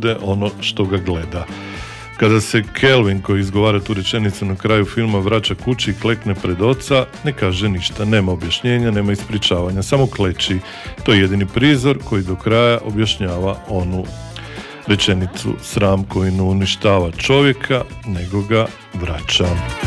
bude ono što ga gleda. Kada se Kelvin, koji izgovara tu rečenicu na kraju filma, vraća kući i klekne pred oca, ne kaže ništa, nema objašnjenja, nema ispričavanja, samo kleči. To je jedini prizor koji do kraja objašnjava onu rečenicu: sram koji ne uništava čovjeka, nego ga vraća.